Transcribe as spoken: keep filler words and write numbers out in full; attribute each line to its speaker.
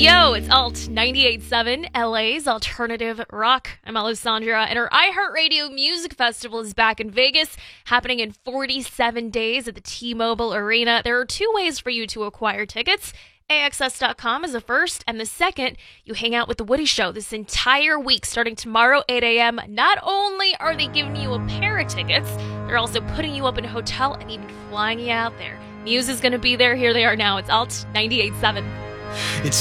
Speaker 1: Yo, it's Alt ninety-eight point seven, L A's alternative rock. I'm Alessandra, and our iHeartRadio Music Festival is back in Vegas, happening in forty-seven days at the T-Mobile Arena. There are two ways for you to acquire tickets. A X S dot com is the first, and the second, you hang out with The Woody Show this entire week, starting tomorrow, eight a.m. Not only are they giving you a pair of tickets, they're also putting you up in a hotel and even flying you out there. Muse is going to be there. Here they are now. It's Alt ninety-eight point seven.
Speaker 2: It's